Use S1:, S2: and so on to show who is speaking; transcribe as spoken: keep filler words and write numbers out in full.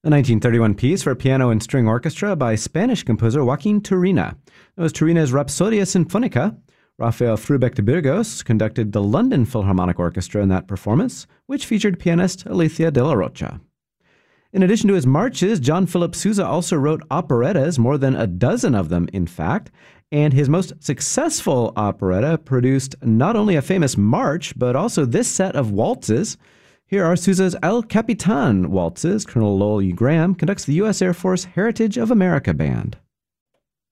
S1: A nineteen thirty-one piece for piano and string orchestra by Spanish composer Joaquin Turina. It was Turina's Rhapsodia Sinfonica. Rafael Frubeck de Burgos conducted the London Philharmonic Orchestra in that performance, which featured pianist Alicia de la Rocha. In addition to his marches, John Philip Sousa also wrote operettas, more than a dozen of them, in fact, and his most successful operetta produced not only a famous march, but also this set of waltzes. Here are Sousa's El Capitan waltzes. Colonel Lowell E. Graham conducts the U S Air Force Heritage of America Band.